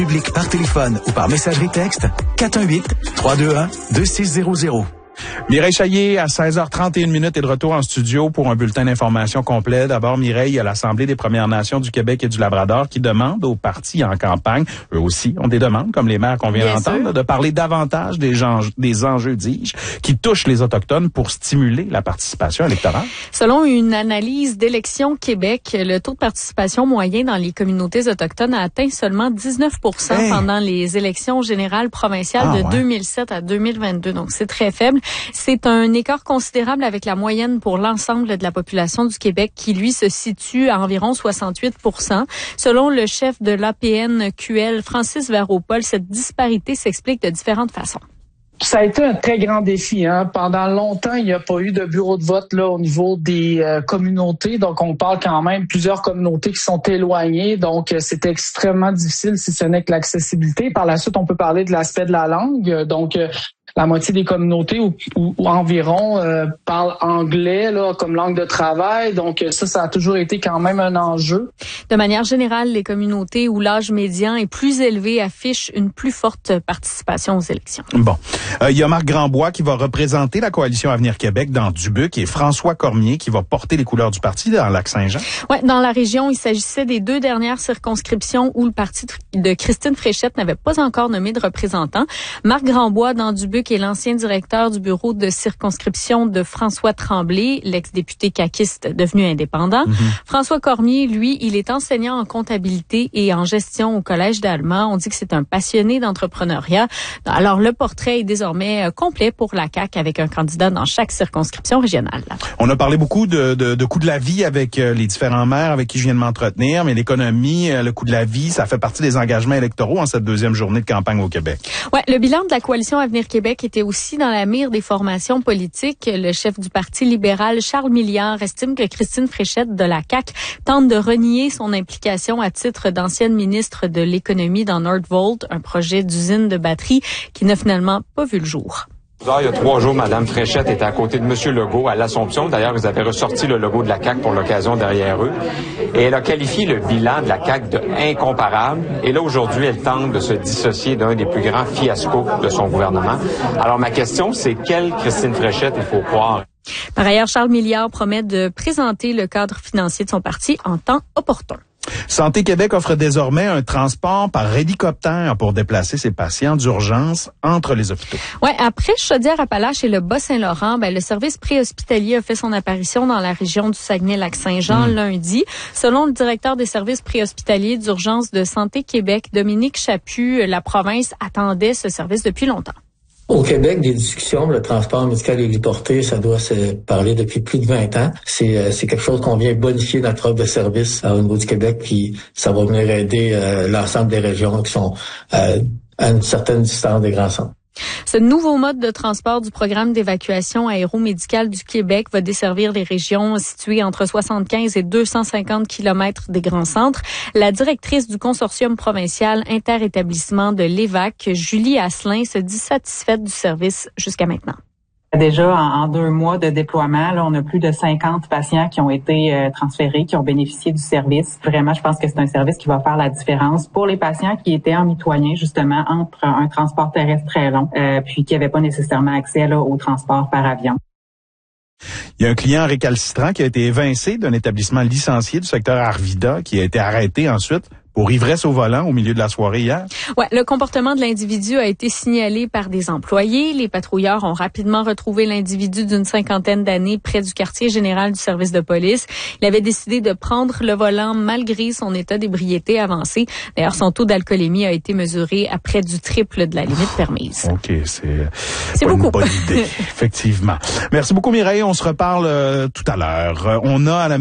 Public par téléphone ou par messagerie texte, 418-321-2600. Mireille Chaillet, à 16h31 est de retour en studio pour un bulletin d'information complet. D'abord, Mireille, il y a l'Assemblée des Premières Nations du Québec et du Labrador qui demande aux partis en campagne, eux aussi ont des demandes, comme les maires qu'on vient d'entendre, de parler davantage des enjeux, dis-je, qui touchent les Autochtones pour stimuler la participation électorale. Selon une analyse d'Élections Québec, le taux de participation moyen dans les communautés autochtones a atteint seulement 19% pendant les élections générales provinciales de 2007 à 2022. Donc, c'est très faible. C'est un écart considérable avec la moyenne pour l'ensemble de la population du Québec qui, lui, se situe à environ 68%. Selon le chef de l'APNQL, Francis Varopol, cette disparité s'explique de différentes façons. Ça a été un très grand défi. Pendant longtemps, il n'y a pas eu de bureau de vote là au niveau des communautés. Donc, on parle quand même plusieurs communautés qui sont éloignées. Donc, c'est extrêmement difficile si ce n'est que l'accessibilité. Par la suite, on peut parler de l'aspect de la langue. Donc, la moitié des communautés ou environ parlent anglais là comme langue de travail. Donc, ça a toujours été quand même un enjeu. De manière générale, les communautés où l'âge médian est plus élevé affichent une plus forte participation aux élections. Bon. Il y a Marc Grandbois qui va représenter la coalition Avenir Québec dans Dubuque et François Cormier qui va porter les couleurs du parti dans Lac-Saint-Jean. Ouais, dans la région, il s'agissait des deux dernières circonscriptions où le parti de Christine Fréchette n'avait pas encore nommé de représentant. Marc Grandbois dans Dubuque est l'ancien directeur du bureau de circonscription de François Tremblay, l'ex-député caquiste devenu indépendant. François Cormier, lui, il est enseignant en comptabilité et en gestion au Collège d'Allemand. On dit que c'est un passionné d'entrepreneuriat. Alors, le portrait est désormais complet pour la CAQ avec un candidat dans chaque circonscription régionale. On a parlé beaucoup de coût de la vie avec les différents maires avec qui je viens de m'entretenir, mais l'économie, le coût de la vie, ça fait partie des engagements électoraux en cette deuxième journée de campagne au Québec. Ouais, le bilan de la coalition Avenir Québec était aussi dans la mire des formations politiques. Le chef du Parti libéral, Charles Milliard, estime que Christine Fréchette de la CAQ tente de renier son implication à titre d'ancienne ministre de l'économie dans Nordvolt, un projet d'usine de batterie qui n'a finalement pas vu le jour. Il y a 3 jours, Mme Fréchette était à côté de M. Legault à l'Assomption. D'ailleurs, ils avaient ressorti le logo de la CAQ pour l'occasion derrière eux. Et elle a qualifié le bilan de la CAQ de incomparable. Et là, aujourd'hui, elle tente de se dissocier d'un des plus grands fiascos de son gouvernement. Alors, ma question, c'est quelle Christine Fréchette il faut croire? Par ailleurs, Charles Milliard promet de présenter le cadre financier de son parti en temps opportun. Santé Québec offre désormais un transport par hélicoptère pour déplacer ses patients d'urgence entre les hôpitaux. Ouais, après Chaudière-Appalaches et le Bas-Saint-Laurent, le service préhospitalier a fait son apparition dans la région du Saguenay-Lac-Saint-Jean lundi. Selon le directeur des services préhospitaliers d'urgence de Santé Québec, Dominique Chaput, la province attendait ce service depuis longtemps. Au Québec, des discussions, le transport médical héliporté, ça doit se parler depuis plus de 20 ans. C'est quelque chose qu'on vient bonifier notre offre de service au niveau du Québec, puis ça va venir aider l'ensemble des régions qui sont à une certaine distance des grands centres. Ce nouveau mode de transport du programme d'évacuation aéromédicale du Québec va desservir les régions situées entre 75 et 250 kilomètres des grands centres. La directrice du consortium provincial interétablissement de l'EVAC, Julie Asselin, se dit satisfaite du service jusqu'à maintenant. Déjà, en 2 mois de déploiement, là, on a plus de 50 patients qui ont été transférés, qui ont bénéficié du service. Vraiment, je pense que c'est un service qui va faire la différence pour les patients qui étaient en mitoyen, justement, entre un transport terrestre très long, puis qui n'avaient pas nécessairement accès là, au transport par avion. Il y a un client récalcitrant qui a été évincé d'un établissement licencié du secteur Arvida, qui a été arrêté ensuite pour ivresse au volant au milieu de la soirée hier. Ouais, le comportement de l'individu a été signalé par des employés. Les patrouilleurs ont rapidement retrouvé l'individu d'une 50aine d'années près du quartier général du service de police. Il avait décidé de prendre le volant malgré son état d'ébriété avancé. D'ailleurs, son taux d'alcoolémie a été mesuré à près du triple de la limite permise. OK, c'est beaucoup. Une bonne idée, effectivement. Merci beaucoup, Mireille. On se reparle tout à l'heure. On a à la